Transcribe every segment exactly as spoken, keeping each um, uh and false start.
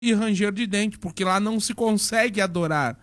e ranger de dente, porque lá não se consegue adorar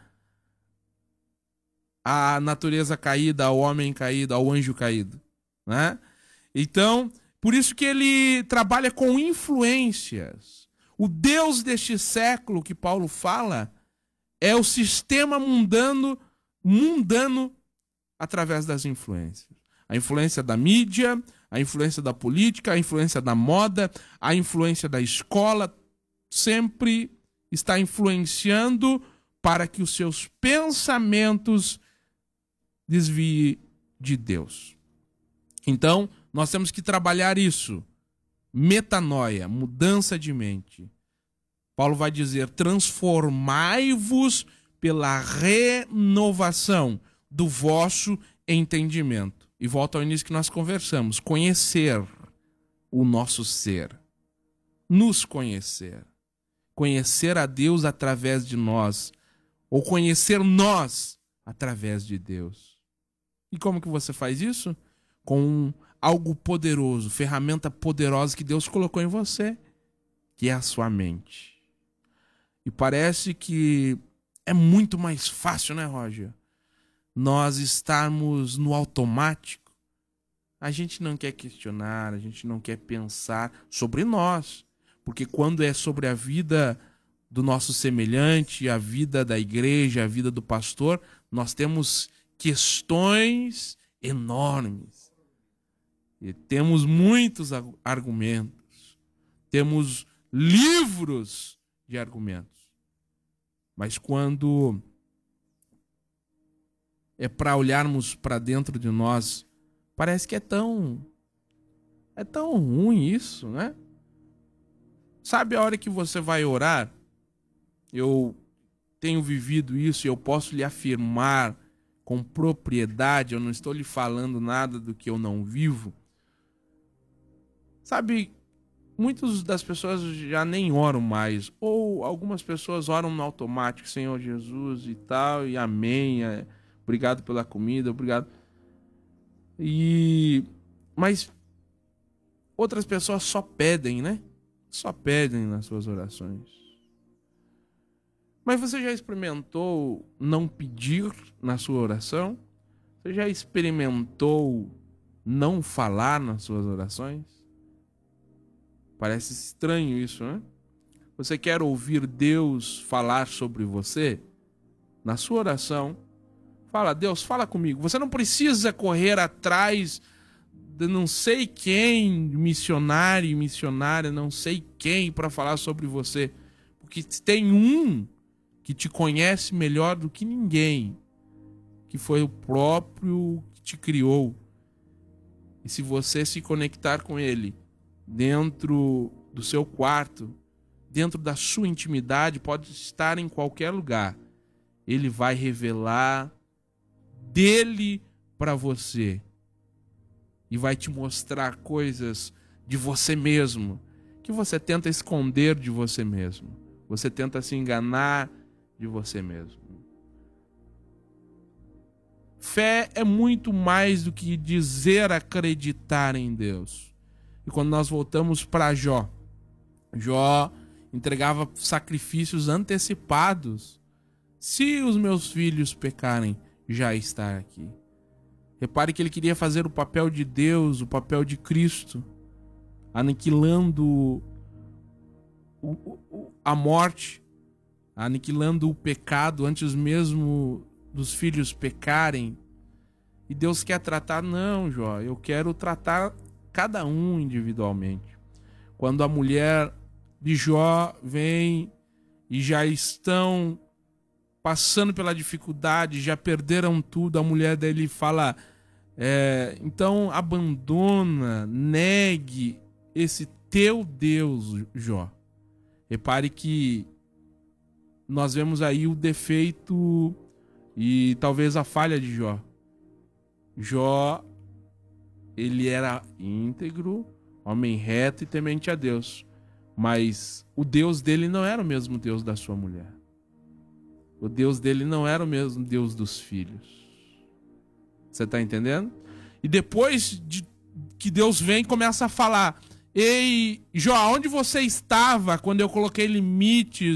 a natureza caída, ao homem caído, ao anjo caído, né? Então, por isso que ele trabalha com influências. O Deus deste século que Paulo fala é o sistema mundano, mundano através das influências. A influência da mídia, a influência da política, a influência da moda, a influência da escola, sempre está influenciando para que os seus pensamentos desviem de Deus. Então, nós temos que trabalhar isso. Metanoia, mudança de mente. Paulo vai dizer, transformai-vos pela renovação do vosso entendimento. E volta ao início que nós conversamos. Conhecer o nosso ser. Nos conhecer. Conhecer a Deus através de nós. Ou conhecer nós através de Deus. E como que você faz isso? Com algo poderoso, ferramenta poderosa que Deus colocou em você, que é a sua mente. E parece que é muito mais fácil, né, Roger? Nós estarmos no automático. A gente não quer questionar, a gente não quer pensar sobre nós. Porque quando é sobre a vida do nosso semelhante, a vida da igreja, a vida do pastor, nós temos questões enormes. E temos muitos argumentos. Temos livros de argumentos. Mas quando é para olharmos para dentro de nós, parece que é tão é tão ruim isso, né? Sabe a hora que você vai orar? Eu tenho vivido isso e eu posso lhe afirmar com propriedade, eu não estou lhe falando nada do que eu não vivo. Sabe, muitas das pessoas já nem oram mais, ou algumas pessoas oram no automático, Senhor Jesus e tal, e amém, é, obrigado pela comida, obrigado. E mas outras pessoas só pedem, né? Só pedem nas suas orações. Mas você já experimentou não pedir na sua oração? Você já experimentou não falar nas suas orações? Parece estranho isso, né? Você quer ouvir Deus falar sobre você? Na sua oração, fala, Deus, fala comigo. Você não precisa correr atrás de não sei quem, missionário e missionária, não sei quem, para falar sobre você. Porque tem um que te conhece melhor do que ninguém, que foi o próprio que te criou. E se você se conectar com ele dentro do seu quarto, dentro da sua intimidade, pode estar em qualquer lugar, ele vai revelar dele para você e vai te mostrar coisas de você mesmo que você tenta esconder de você mesmo, você tenta se enganar de você mesmo. Fé é muito mais do que dizer acreditar em Deus. E quando nós voltamos para Jó, Jó entregava sacrifícios antecipados. Se os meus filhos pecarem, já está aqui. Repare que ele queria fazer o papel de Deus, o papel de Cristo, aniquilando o, o, a morte, aniquilando o pecado antes mesmo dos filhos pecarem. E Deus quer tratar, não, Jó, eu quero tratar cada um individualmente. Quando a mulher de Jó vem e já estão passando pela dificuldade, já perderam tudo, a mulher dele fala, é, então abandona, negue esse teu Deus, Jó. Repare que nós vemos aí o defeito e talvez a falha de Jó. Jó, ele era íntegro, homem reto e temente a Deus. Mas o Deus dele não era o mesmo Deus da sua mulher. O Deus dele não era o mesmo Deus dos filhos. Você está entendendo? E depois de que Deus vem, começa a falar, Ei, Jó, onde você estava quando eu coloquei limites